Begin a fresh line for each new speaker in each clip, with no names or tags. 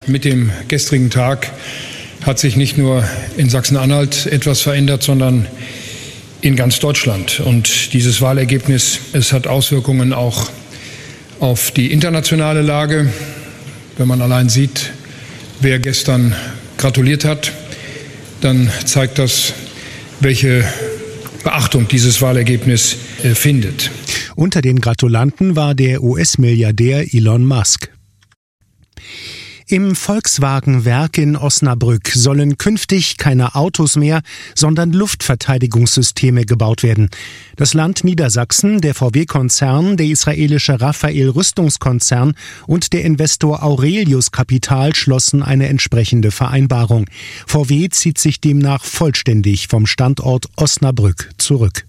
Mit dem gestrigen Tag hat sich nicht nur in Sachsen-Anhalt etwas verändert, sondern in ganz Deutschland. Und dieses Wahlergebnis, es hat Auswirkungen auch auf die internationale Lage. Wenn man allein sieht, wer gestern gratuliert hat, dann zeigt das, welche Beachtung dieses Wahlergebnis findet.
Unter den Gratulanten war der US-Milliardär Elon Musk. Im Volkswagen-Werk in Osnabrück sollen künftig keine Autos mehr, sondern Luftverteidigungssysteme gebaut werden. Das Land Niedersachsen, der VW-Konzern, der israelische Rafael-Rüstungskonzern und der Investor Aurelius Capital schlossen eine entsprechende Vereinbarung. VW zieht sich demnach vollständig vom Standort Osnabrück zurück.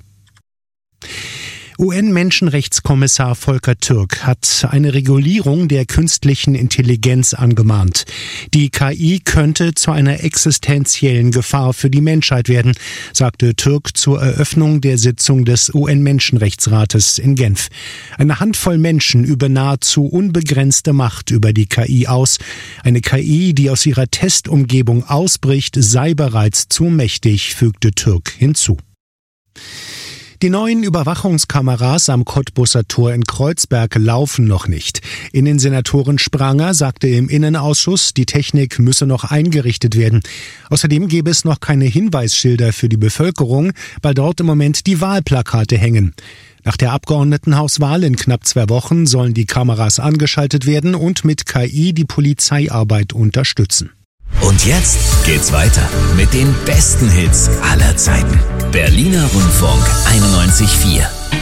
UN-Menschenrechtskommissar Volker Türk hat eine Regulierung der künstlichen Intelligenz angemahnt. Die KI könnte zu einer existenziellen Gefahr für die Menschheit werden, sagte Türk zur Eröffnung der Sitzung des UN-Menschenrechtsrates in Genf. Eine Handvoll Menschen übe nahezu unbegrenzte Macht über die KI aus. Eine KI, die aus ihrer Testumgebung ausbricht, sei bereits zu mächtig, fügte Türk hinzu. Die neuen Überwachungskameras am Kottbusser Tor in Kreuzberg laufen noch nicht. Innensenatorin Spranger sagte im Innenausschuss, die Technik müsse noch eingerichtet werden. Außerdem gäbe es noch keine Hinweisschilder für die Bevölkerung, weil dort im Moment die Wahlplakate hängen. Nach der Abgeordnetenhauswahl in knapp 2 Wochen sollen die Kameras angeschaltet werden und mit KI die Polizeiarbeit unterstützen.
Und jetzt geht's weiter mit den besten Hits aller Zeiten. Berliner Rundfunk 91.4.